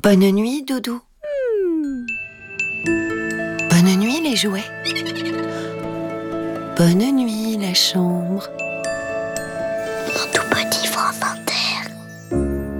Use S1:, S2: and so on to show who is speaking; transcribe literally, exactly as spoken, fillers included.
S1: Bonne nuit, Doudou.
S2: Hmm.
S1: Bonne nuit, les jouets. Bonne nuit, la chambre.
S3: Mon tout petit fanfan.